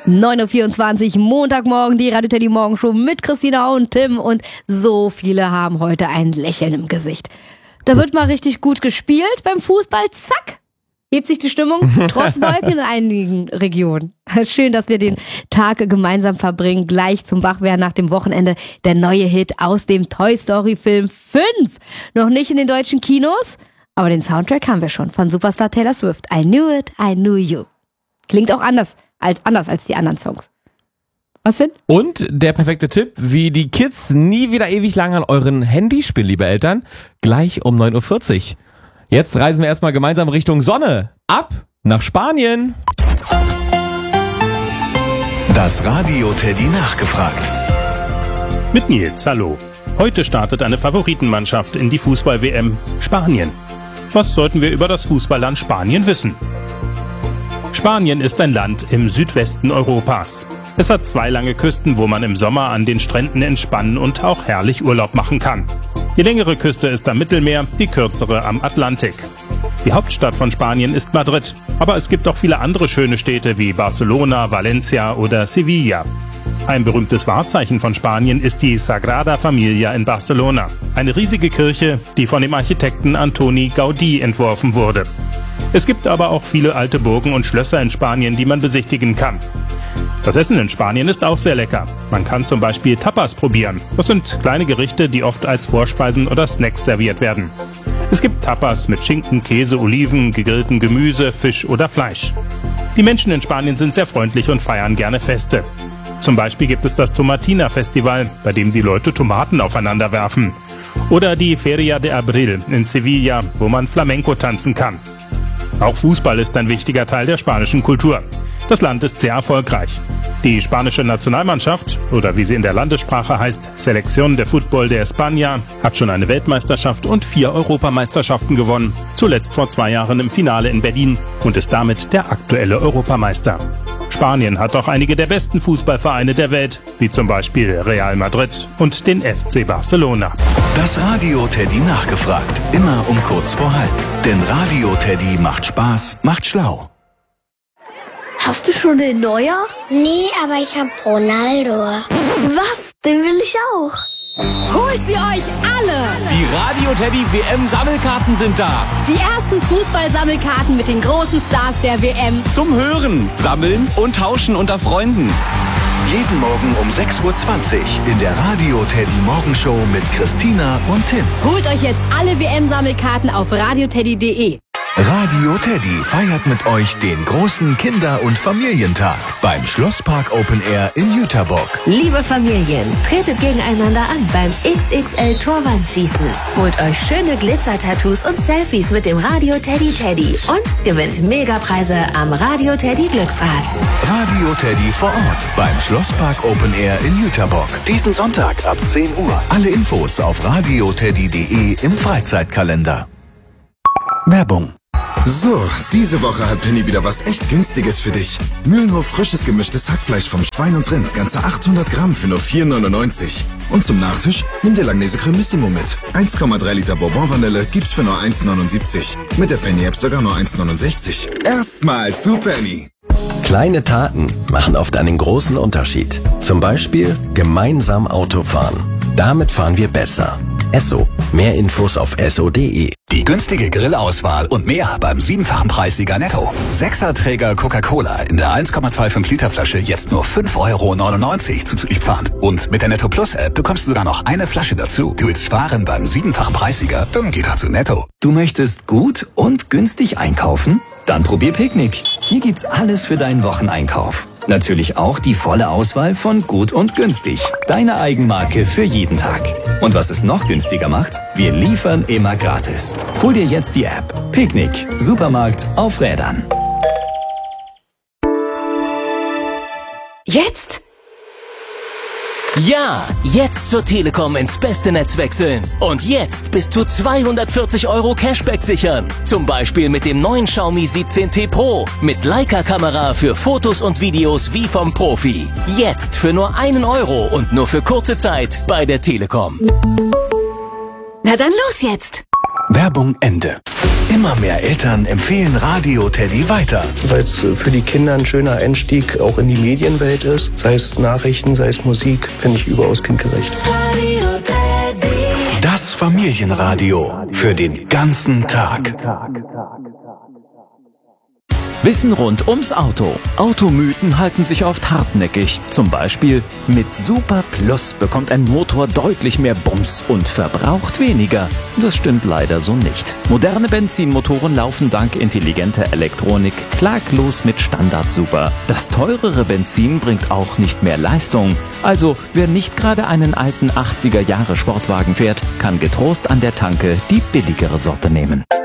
9.24 Uhr, Montagmorgen, die Radio Teddy Morgenshow mit Christina und Tim. Und so viele haben heute ein Lächeln im Gesicht. Da wird mal richtig gut gespielt beim Fußball. Zack, hebt sich die Stimmung, trotz Wolken in einigen Regionen. Schön, dass wir den Tag gemeinsam verbringen. Gleich zum Wachwerden nach dem Wochenende der neue Hit aus dem Toy Story Film 5. Noch nicht in den deutschen Kinos, aber den Soundtrack haben wir schon von Superstar Taylor Swift. I knew it, I knew you. Klingt auch anders als die anderen Songs. Was denn? Und der perfekte Tipp, wie die Kids nie wieder ewig lang an euren Handys spielen, liebe Eltern, gleich um 9.40 Uhr. Jetzt reisen wir erstmal gemeinsam Richtung Sonne. Ab nach Spanien. Das Radio Teddy nachgefragt. Mit Nils, hallo. Heute startet eine Favoritenmannschaft in die Fußball-WM, Spanien. Was sollten wir über das Fußballland Spanien wissen? Spanien ist ein Land im Südwesten Europas. Es hat 2 lange Küsten, wo man im Sommer an den Stränden entspannen und auch herrlich Urlaub machen kann. Die längere Küste ist am Mittelmeer, die kürzere am Atlantik. Die Hauptstadt von Spanien ist Madrid, aber es gibt auch viele andere schöne Städte wie Barcelona, Valencia oder Sevilla. Ein berühmtes Wahrzeichen von Spanien ist die Sagrada Familia in Barcelona, eine riesige Kirche, die von dem Architekten Antoni Gaudí entworfen wurde. Es gibt aber auch viele alte Burgen und Schlösser in Spanien, die man besichtigen kann. Das Essen in Spanien ist auch sehr lecker. Man kann zum Beispiel Tapas probieren. Das sind kleine Gerichte, die oft als Vorspeisen oder Snacks serviert werden. Es gibt Tapas mit Schinken, Käse, Oliven, gegrilltem Gemüse, Fisch oder Fleisch. Die Menschen in Spanien sind sehr freundlich und feiern gerne Feste. Zum Beispiel gibt es das Tomatina-Festival, bei dem die Leute Tomaten aufeinander werfen. Oder die Feria de Abril in Sevilla, wo man Flamenco tanzen kann. Auch Fußball ist ein wichtiger Teil der spanischen Kultur. Das Land ist sehr erfolgreich. Die spanische Nationalmannschaft, oder wie sie in der Landessprache heißt, Selección de Fútbol de España, hat schon eine Weltmeisterschaft und 4 Europameisterschaften gewonnen, zuletzt vor 2 Jahren im Finale in Berlin und ist damit der aktuelle Europameister. Spanien hat auch einige der besten Fußballvereine der Welt, wie zum Beispiel Real Madrid und den FC Barcelona. Das Radio Teddy nachgefragt. Immer um kurz vor halb. Denn Radio Teddy macht Spaß, macht schlau. Hast du schon den Neuer? Nee, aber ich hab Ronaldo. Was? Den will ich auch. Holt sie euch alle! Die Radio Teddy WM Sammelkarten sind da. Die ersten Fußballsammelkarten mit den großen Stars der WM. Zum Hören, Sammeln und Tauschen unter Freunden. Jeden Morgen um 6.20 Uhr in der Radio Teddy Morgenshow mit Christina und Tim. Holt euch jetzt alle WM-Sammelkarten auf radioteddy.de. Radio Teddy feiert mit euch den großen Kinder- und Familientag beim Schlosspark Open Air in Jüterbock. Liebe Familien, tretet gegeneinander an beim XXL Torwandschießen. Holt euch schöne Glitzer-Tattoos und Selfies mit dem Radio Teddy Teddy und gewinnt Megapreise am Radio Teddy Glücksrad. Radio Teddy vor Ort beim Schlosspark Open Air in Jüterbock. Diesen Sonntag ab 10 Uhr. Alle Infos auf radioteddy.de im Freizeitkalender. Werbung. So, diese Woche hat Penny wieder was echt Günstiges für dich. Mühlenhof frisches gemischtes Hackfleisch vom Schwein und Rind, ganze 800 Gramm für nur 4,99. Und zum Nachtisch nimm dir Langnese Cremissimo mit. 1,3 Liter Bourbon-Vanille gibt's für nur 1,79. Mit der Penny-App sogar nur 1,69. Erstmal zu Penny. Kleine Taten machen oft einen großen Unterschied. Zum Beispiel gemeinsam Auto fahren. Damit fahren wir besser. Esso. Mehr Infos auf esso.de. Die günstige Grillauswahl und mehr beim 7-fachen Preissieger Netto. 6er-Träger Coca-Cola in der 1,25 Liter Flasche jetzt nur 5,99 € zuzüglich Pfand. Und mit der Netto Plus App bekommst du sogar noch eine Flasche dazu. Du willst sparen beim 7-fachen Preissieger? Dann geh doch zu Netto. Du möchtest gut und günstig einkaufen? Dann probier Picknick. Hier gibt's alles für deinen Wocheneinkauf. Natürlich auch die volle Auswahl von gut und günstig. Deine Eigenmarke für jeden Tag. Und was es noch günstiger macht? Wir liefern immer gratis. Hol dir jetzt die App. Picknick. Supermarkt auf Rädern. Jetzt? Ja, jetzt zur Telekom ins beste Netz wechseln. Und jetzt bis zu 240 € Cashback sichern. Zum Beispiel mit dem neuen Xiaomi 17T Pro. Mit Leica-Kamera für Fotos und Videos wie vom Profi. Jetzt für nur 1 € und nur für kurze Zeit bei der Telekom. Na dann los jetzt. Werbung Ende. Immer mehr Eltern empfehlen Radio Teddy weiter. Weil es für die Kinder ein schöner Einstieg auch in die Medienwelt ist. Sei es Nachrichten, sei es Musik, finde ich überaus kindgerecht. Radio Teddy. Das Familienradio für den ganzen Tag. Wissen rund ums Auto. Automythen halten sich oft hartnäckig. Zum Beispiel, mit Super Plus bekommt ein Motor deutlich mehr Bums und verbraucht weniger. Das stimmt leider so nicht. Moderne Benzinmotoren laufen dank intelligenter Elektronik klaglos mit Standard Super. Das teurere Benzin bringt auch nicht mehr Leistung. Also, wer nicht gerade einen alten 80er Jahre Sportwagen fährt, kann getrost an der Tanke die billigere Sorte nehmen.